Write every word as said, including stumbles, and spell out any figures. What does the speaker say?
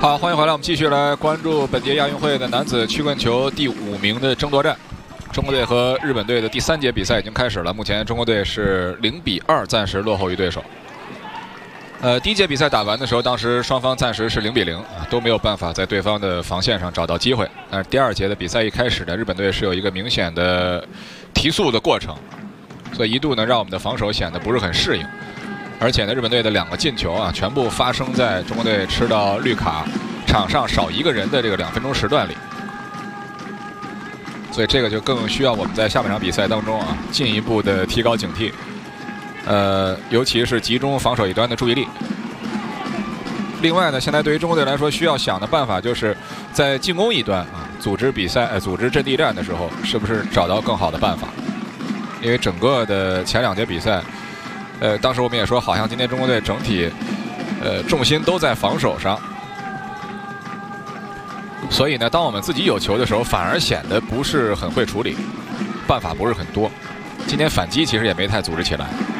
好，欢迎回来，我们继续来关注本届亚运会的男子曲棍球第五名的争夺战。中国队和日本队的第三节比赛已经开始了，目前中国队是零比二，暂时落后于对手。呃，第一节比赛打完的时候，当时双方暂时是零比零啊，都没有办法在对方的防线上找到机会。但是第二节的比赛一开始呢，日本队是有一个明显的提速的过程，所以一度呢让我们的防守显得不是很适应。而且呢，日本队的两个进球啊，全部发生在中国队吃到绿卡、场上少一个人的这个两分钟时段里。所以这个就更需要我们在下半场比赛当中啊，进一步的提高警惕。呃，尤其是集中防守一端的注意力。另外呢，现在对于中国队来说，需要想的办法就是在进攻一端啊，组织比赛、呃、组织阵地战的时候，是不是找到更好的办法？因为整个的前两节比赛。呃，当时我们也说，好像今天中国队整体，呃，重心都在防守上，所以呢，当我们自己有球的时候，反而显得不是很会处理，办法不是很多。今天反击其实也没太组织起来。